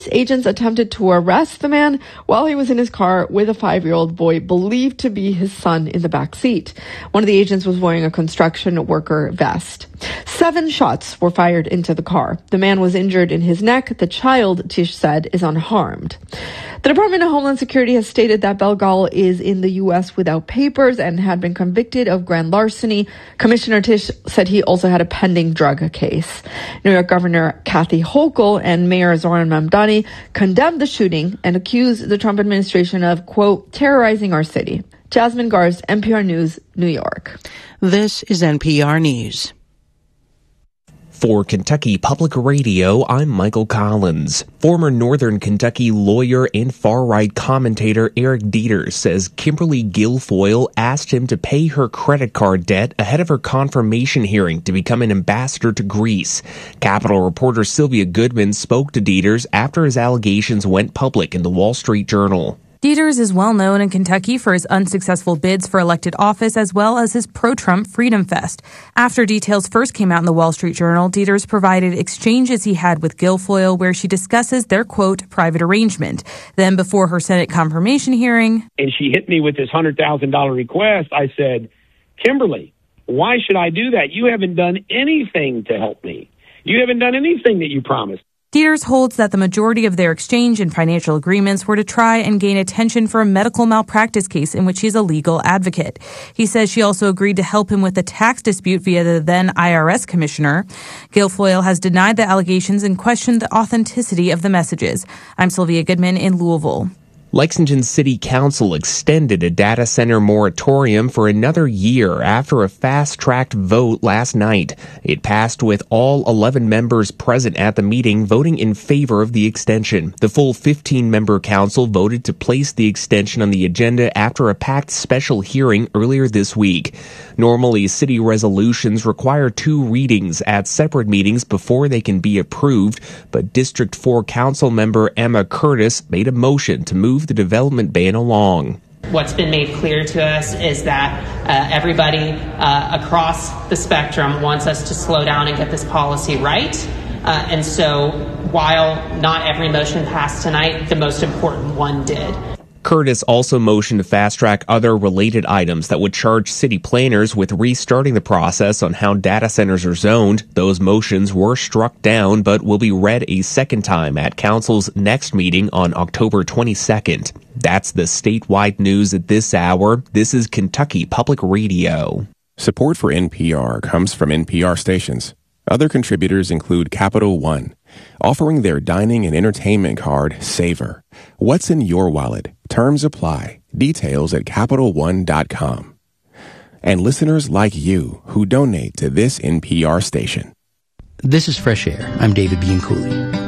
Agents attempted to arrest the man while he was in his car with a 5-year-old boy believed to be his son in the back seat. One of the agents was wearing a construction worker vest. 7 shots were fired into the car. The man was injured in his neck. The child, Tish said, is unharmed. The Department of Homeland Security has stated that Belgal is in the U.S. without papers and had been convicted of grand larceny. Commissioner Tish said he also had a pending drug case. New York Governor Kathy Hochul and Mayor Zohran Mamdani condemned the shooting and accused the Trump administration of, quote, terrorizing our city. Jasmine Garst, NPR News, New York. This is NPR News. For Kentucky Public Radio, I'm Michael Collins. Former Northern Kentucky lawyer and far-right commentator Eric Deters says Kimberly Guilfoyle asked him to pay her credit card debt ahead of her confirmation hearing to become an ambassador to Greece. Capitol reporter Sylvia Goodman spoke to Deters after his allegations went public in the Wall Street Journal. Deters is well known in Kentucky for his unsuccessful bids for elected office as well as his pro-Trump Freedom Fest. After details first came out in the Wall Street Journal, Deters provided exchanges he had with Guilfoyle where she discusses their, quote, private arrangement. Then before her Senate confirmation hearing, and she hit me with this $100,000 request, I said, Kimberly, why should I do that? You haven't done anything to help me. You haven't done anything that you promised. Deters holds that the majority of their exchange and financial agreements were to try and gain attention for a medical malpractice case in which he's a legal advocate. He says she also agreed to help him with a tax dispute via the then IRS commissioner. Guilfoyle has denied the allegations and questioned the authenticity of the messages. I'm Sylvia Goodman in Louisville. Lexington City Council extended a data center moratorium for another year after a fast-tracked vote last night. It passed with all 11 members present at the meeting voting in favor of the extension. The full 15-member council voted to place the extension on the agenda after a packed special hearing earlier this week. Normally, city resolutions require 2 readings at separate meetings before they can be approved, but District 4 Council member Emma Curtis made a motion to move the development ban along. What's been made clear to us is that everybody across the spectrum wants us to slow down and get this policy right. And so while not every motion passed tonight, the most important one did. Curtis also motioned to fast-track other related items that would charge city planners with restarting the process on how data centers are zoned. Those motions were struck down, but will be read a second time at Council's next meeting on October 22nd. That's the statewide news at this hour. This is Kentucky Public Radio. Support for NPR comes from NPR stations. Other contributors include Capital One, offering their dining and entertainment card, Savor. What's in your wallet? Terms apply. Details at CapitalOne.com. And listeners like you who donate to this NPR station. This is Fresh Air. I'm David Bianculli.